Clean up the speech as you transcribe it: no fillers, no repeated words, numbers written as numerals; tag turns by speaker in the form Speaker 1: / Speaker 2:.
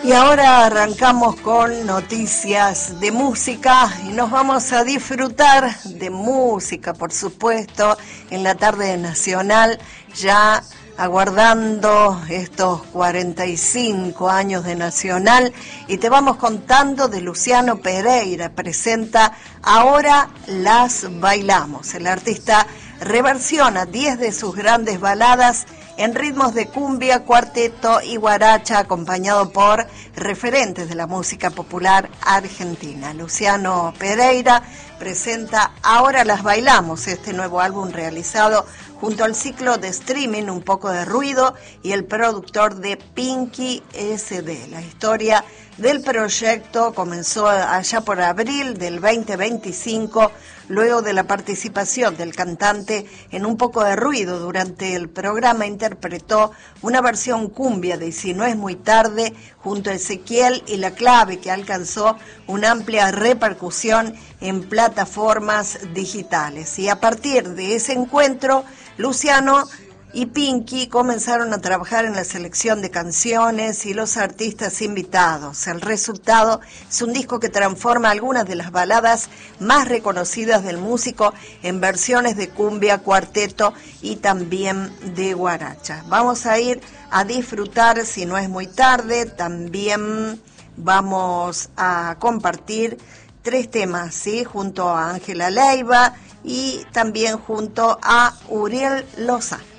Speaker 1: Y ahora arrancamos con noticias de música y nos vamos a disfrutar de música, por supuesto, en la tarde nacional, ya aguardando estos 45 años de Nacional, y te vamos contando de Luciano Pereira. Presenta Ahora las bailamos. El artista reversiona 10 de sus grandes baladas en ritmos de cumbia, cuarteto y guaracha, acompañado por referentes de la música popular argentina. Luciano Pereira presenta Ahora las bailamos, este nuevo álbum realizado junto al ciclo de streaming Un poco de ruido y el productor de Pinky SD. La historia del proyecto comenzó allá por abril del 2025, luego de la participación del cantante en Un poco de ruido. Durante el programa interpretó una versión cumbia de Si no es muy tarde junto a Ezequiel y La Clave, que alcanzó una amplia repercusión en plataformas digitales. Y a partir de ese encuentro, Luciano y Pinky comenzaron a trabajar en la selección de canciones y los artistas invitados. El resultado es un disco que transforma algunas de las baladas más reconocidas del músico en versiones de cumbia, cuarteto y también de guaracha. Vamos a ir a disfrutar Si no es muy tarde. También vamos a compartir 3 temas, ¿sí? Junto a Ángela Leiva y también junto a Uriel Loza.